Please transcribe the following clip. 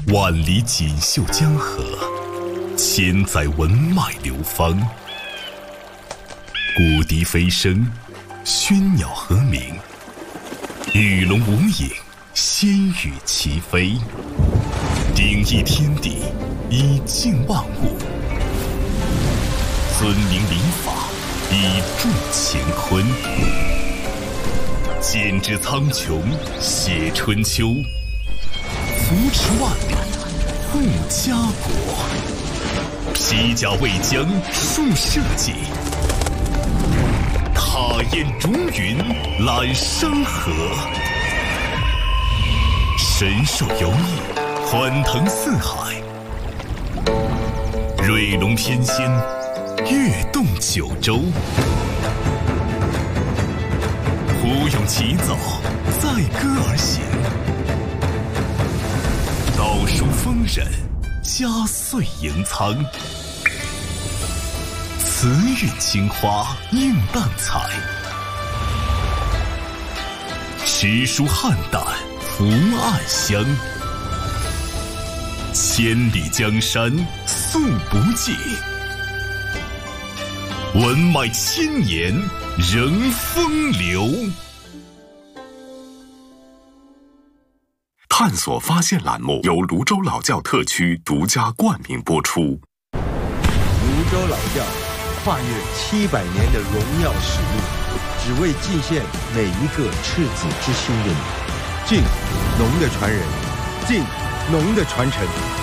万里锦绣江河，千载文脉流芳。古笛飞声，喧鸟和鸣，鱼龙无影，仙羽齐飞。鼎益天地，以静万物；尊明礼法，以助乾坤。剪纸苍穹，写春秋；扶持万里，护家国。披甲为将，树社稷；踏烟逐云，揽山河。神兽游弋，欢腾四海；瑞龙翩跹，跃动九州。胡勇齐走，载歌而行；道书丰稔，家岁盈仓。慈韵青花，映淡彩；诗书汉淡，福暗香。千里江山，素不尽；文脉千年，仍风流。 探索发现栏目由泸州老窖特区独家冠名播出。 泸州老窖跨越700年的荣耀使命，只为祭献每一个赤子之心的你。敬农的传人，敬农的传承。